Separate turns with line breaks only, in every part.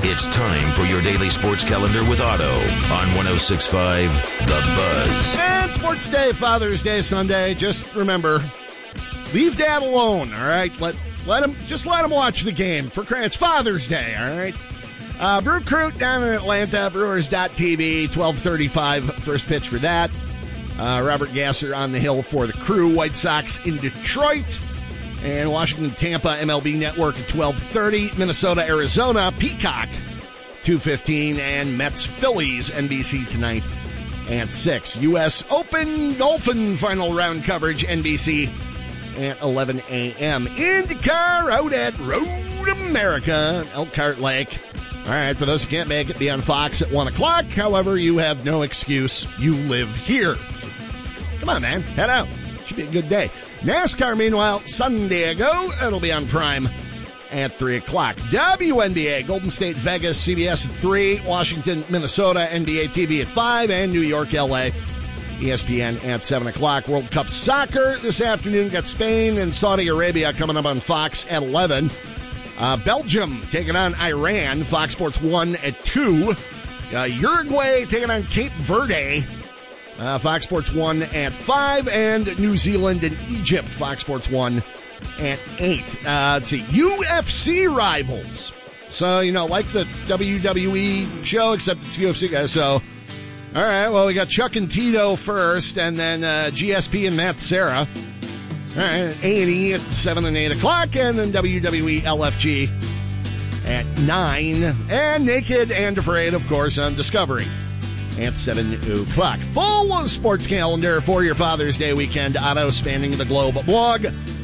It's time for your daily sports calendar with Otto on 106.5 The Buzz.
And Sports Day, Father's Day, Sunday. Just remember, leave Dad alone, all right? Let him watch the game. It's Father's Day, all right? Brew Crew down in Atlanta, Brewers.tv, 12:35, first pitch for that. Robert Gasser on the hill for the Crew. White Sox in Detroit. And Washington, Tampa, MLB Network at 12:30. Minnesota, Arizona, Peacock, 2:15. And Mets, Phillies, NBC tonight at 6. U.S. Open Golfing final round coverage, NBC at 11 a.m. IndyCar out at Road America, Elkhart Lake. All right, for those who can't make it, be on Fox at 1 o'clock. However, you have no excuse. You live here. Come on, man. Head out. Should be a good day. NASCAR, meanwhile, San Diego. It'll be on Prime at 3 o'clock. WNBA, Golden State, Vegas, CBS at 3. Washington, Minnesota, NBA TV at 5. And New York, LA, ESPN at 7 o'clock. World Cup Soccer this afternoon. Got Spain and Saudi Arabia coming up on Fox at 11. Belgium taking on Iran, Fox Sports 1 at 2. Uruguay taking on Cape Verde, Fox Sports 1 at 5. And New Zealand and Egypt, Fox Sports 1 at 8. Let's see, UFC rivals. So, like the WWE show, except it's UFC guys. So, all right, well, we got Chuck and Tito first, and then GSP and Matt Serra. All right, A&E at 7 and 8 o'clock, and then WWE LFG at 9. And Naked and Afraid, of course, on Discovery at 7 o'clock. Full sports calendar for your Father's Day weekend. Otto spanning the globe. Blog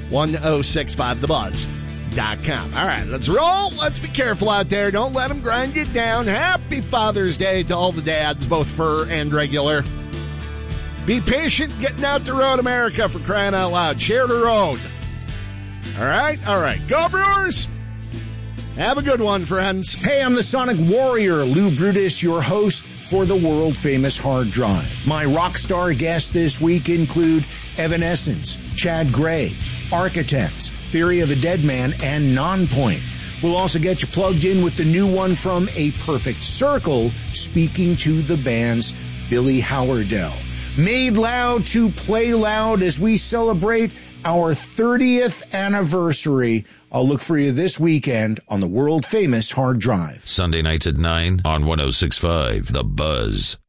1065thebuzz.com. All right, let's roll. Let's be careful out there. Don't let them grind you down. Happy Father's Day to all the dads, both fur and regular. Be patient getting out the road, America, for crying out loud. Share the road. All right? Go Brewers! Have a good one, friends.
Hey, I'm the Sonic Warrior, Lou Brutus, your host for the world-famous Hard Drive. My rock star guests this week include Evanescence, Chad Gray, Architects, Theory of a Dead Man, and Nonpoint. We'll also get you plugged in with the new one from A Perfect Circle, speaking to the band's Billy Howardell. Made loud to play loud as we celebrate our 30th anniversary. I'll look for you this weekend on the world-famous Hard Drive.
Sunday nights at 9 on 106.5 The Buzz.